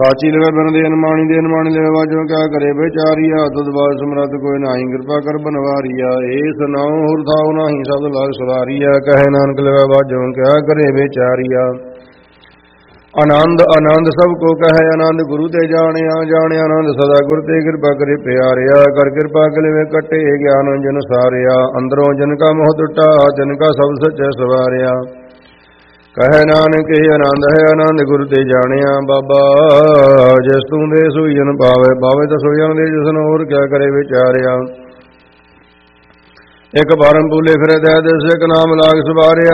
ਸਾਚੀ ਲਵੇ ਬਨ ਦੇ ਅਨਮਾਣੀ ਲਵੇ ਵਾਜੋ ਕਿਆ ਕਰੇ ਵਿਚਾਰੀਆ। ਤੁਧ ਬਾਦ ਸਮਰੱਥ ਕੋਈ ਨਾਹੀ ਕਿਰਪਾ ਕਰ ਬਨਵਾਰੀਆ। ਏਸ ਨਾਉ ਹੁਰ ਥਾਉ ਨਾਹੀ ਸਬਦ ਲਾਗ ਸਵਾਰੀਆ। ਕਹੈ ਨਾਨਕ ਲਵੇ ਵਾਜੋ ਕਿਆ ਕਰੇ ਵਿਚਾਰੀਆ। ਆਨੰਦ ਆਨੰਦ ਸਭ ਕੋ ਕਹੈ ਆਨੰਦ ਗੁਰੂ ਤੇ ਜਾਣਿਆ। ਜਾਣਿਆ ਆਨੰਦ ਸਦਾ ਗੁਰ ਤੇ ਕਿਰਪਾ ਕਰੇ ਪਿਆਰਿਆ। ਕਰ ਕਿਰਪਾ ਕਲਵੇ ਕਟੇ ਗਿਆਨ ਜਨ ਸਾਰਿਆ। ਅੰਦਰੋਂ ਜਨ ਕਾ ਮੋਹ ਟੁੱਟਾ ਜਨ ਕਾ ਸਭ ਸੱਚੈ ਸਵਾਰਿਆ। ਕਹੈ ਨਾਨਕ ਇਹ ਆਨੰਦ ਹੈ ਆਨੰਦ ਗੁਰ ਤੇ ਜਾਣਿਆ। ਬਾਬਾ ਜਿਸ ਤੂੰ ਦੇ ਸੋਈ ਜਨ ਪਾਵੇ। ਪਾਵੇ ਤਾਂ ਸੋਈ ਜਨ ਦੇ ਜਿਸਨ ਹੋਰ ਕਿਆ ਕਰੇ ਵਿਚਾਰਿਆ। ਇੱਕ ਬਾਰਮ ਬੂਲੇ ਫਿਰੇ ਤੈ ਦਿਸ ਇੱਕ ਨਾਮ ਲਾਗ ਸਵਾਰਿਆ।